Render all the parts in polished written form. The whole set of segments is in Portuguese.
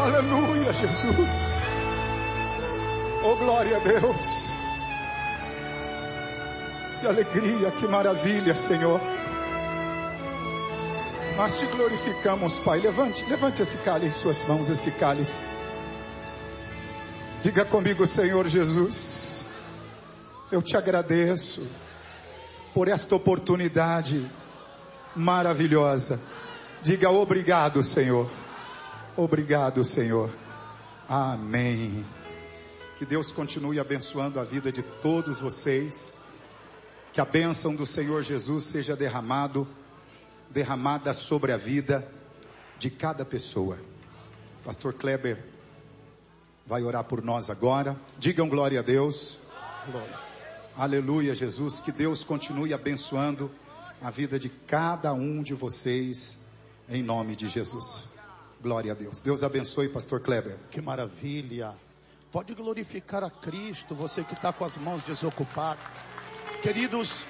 Aleluia, Jesus. Oh, glória a Deus. Que alegria, que maravilha, Senhor. Nós te glorificamos, Pai. Levante esse cálice em suas mãos, esse cálice. Diga comigo, Senhor Jesus, eu te agradeço por esta oportunidade maravilhosa. Diga obrigado, Senhor. Obrigado, Senhor. Amém. Que Deus continue abençoando a vida de todos vocês. Que a bênção do Senhor Jesus seja derramada sobre a vida de cada pessoa. Pastor Kleber vai orar por nós agora. Digam glória a Deus. Glória. Aleluia, Jesus. Que Deus continue abençoando a vida de cada um de vocês, em nome de Jesus. Glória a Deus. Deus abençoe, Pastor Kleber. Que maravilha. Pode glorificar a Cristo, você que está com as mãos desocupadas. Queridos,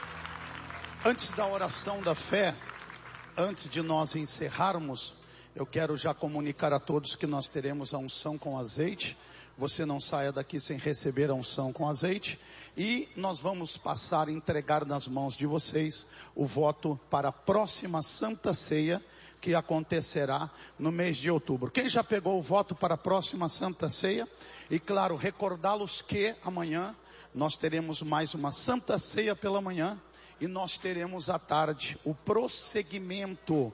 antes da oração da fé, antes de nós encerrarmos, eu quero já comunicar a todos que nós teremos a unção com azeite. Você não saia daqui sem receber a unção com azeite. E nós vamos passar a entregar nas mãos de vocês o voto para a próxima Santa Ceia, que acontecerá no mês de outubro. Quem já pegou o voto para a próxima Santa Ceia? E claro, recordá-los que amanhã nós teremos mais uma Santa Ceia pela manhã. E nós teremos à tarde o prosseguimento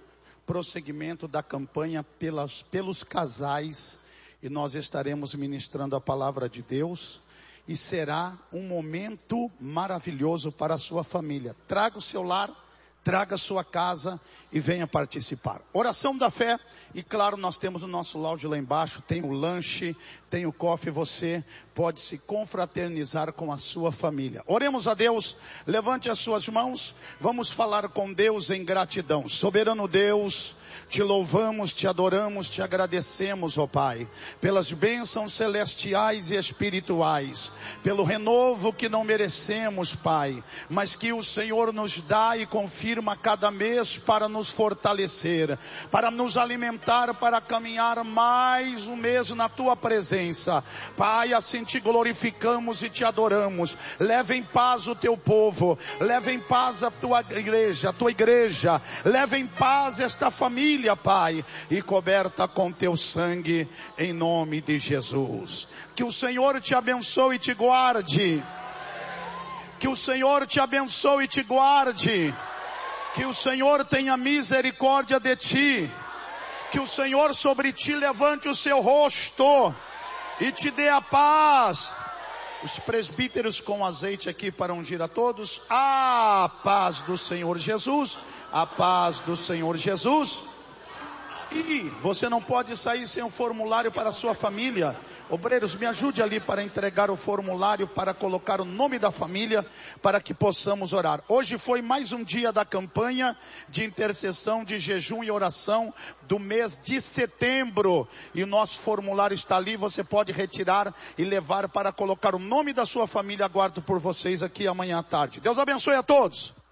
da campanha pelos casais. E nós estaremos ministrando a palavra de Deus. E será um momento maravilhoso para a sua família. Traga o seu lar, traga a sua casa e venha participar. Oração da fé. E claro, nós temos o nosso lounge lá embaixo. Tem o lanche, tem o coffee. Você pode se confraternizar com a sua família. Oremos a Deus. Levante as suas mãos. Vamos falar com Deus em gratidão. Soberano Deus, te louvamos, te adoramos, te agradecemos, ó Pai, pelas bênçãos celestiais e espirituais, pelo renovo que não merecemos, Pai, mas que o Senhor nos dá e confirma cada mês para nos fortalecer, para nos alimentar, para caminhar mais um mês na Tua presença. Pai, assim te glorificamos e te adoramos. Leva em paz o Teu povo, leva em paz a Tua igreja, leva em paz esta família, Pai, e coberta com Teu sangue, em nome de Jesus. Que o Senhor te abençoe e te guarde. Que o Senhor te abençoe e te guarde. Que o Senhor tenha misericórdia de ti. Que o Senhor sobre ti levante o seu rosto e te dê a paz. Os presbíteros com azeite aqui para ungir a todos. A paz do Senhor Jesus. A paz do Senhor Jesus. E você não pode sair sem um formulário para a sua família. Obreiros, me ajude ali para entregar o formulário, para colocar o nome da família, para que possamos orar. Hoje foi mais um dia da campanha de intercessão, de jejum e oração do mês de setembro. E o nosso formulário está ali, você pode retirar e levar para colocar o nome da sua família. Aguardo por vocês aqui amanhã à tarde. Deus abençoe a todos.